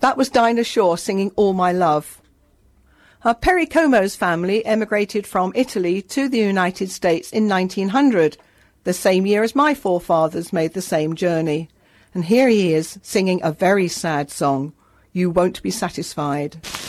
That was Dinah Shore singing All My Love. Perry Como's family emigrated from Italy to the United States in 1900, the same year as my forefathers made the same journey. And here he is singing a very sad song, You Won't Be Satisfied.